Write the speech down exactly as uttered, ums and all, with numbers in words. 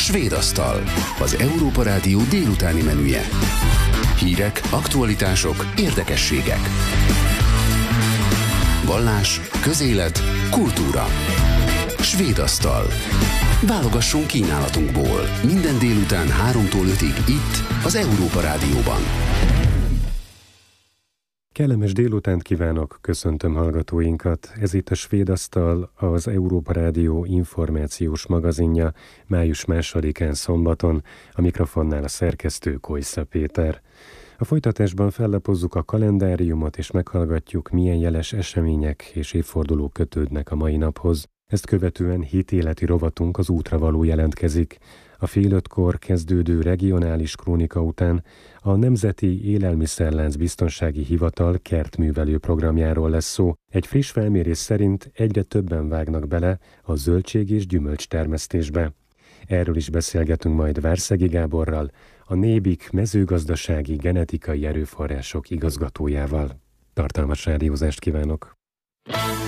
Svédasztal, az Európa Rádió délutáni menüje. Hírek, aktualitások, érdekességek. Vallás, közélet, kultúra. Svédasztal. Válogasson kínálatunkból. Minden délután háromtól ötig itt, az Európa Rádióban. Kellemes délutánt kívánok, köszöntöm hallgatóinkat. Ez itt a Svédasztal, az Európa Rádió információs magazinja, május másodikán szombaton, a mikrofonnál a szerkesztő Kojsza Péter. A folytatásban fellapozzuk a kalendáriumot és meghallgatjuk, milyen jeles események és évfordulók kötődnek a mai naphoz. Ezt követően hitéleti rovatunk az útra való jelentkezik. A fél ötkor kezdődő regionális krónika után a Nemzeti Élelmiszerlánc Biztonsági Hivatal kertművelő programjáról lesz szó. Egy friss felmérés szerint egyre többen vágnak bele a zöldség és gyümölcs termesztésbe. Erről is beszélgetünk majd Várszegi Gáborral, a Nébik mezőgazdasági genetikai erőforrások igazgatójával. Tartalmas rádiózást kívánok!